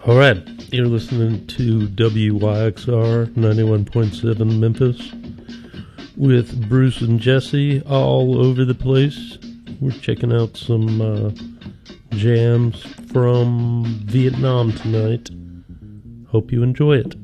All right, you're listening to WYXR 91.7 Memphis with Bruce and Jesse all over the place. We're checking out some jams from Vietnam tonight. Hope you enjoy it.